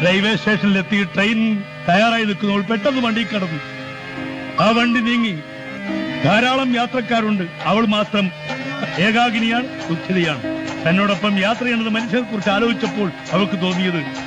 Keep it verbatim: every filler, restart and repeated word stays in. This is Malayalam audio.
റെയിൽവേ സ്റ്റേഷനിലെത്തി ട്രെയിൻ തയ്യാറായി നിൽക്കുന്നവൾ പെട്ടെന്ന് വണ്ടി കടന്നു. ആ വണ്ടി നീങ്ങി. ധാരാളം യാത്രക്കാരുണ്ട്. അവൾ മാത്രം ഏകാകിനിയാണ്, ദുഃഖിതയാണ്. തന്നോടൊപ്പം യാത്ര ചെയ്യുന്നത് മനുഷ്യരെ കുറിച്ച് ആലോചിച്ചപ്പോൾ അവൾക്ക് തോന്നിയത്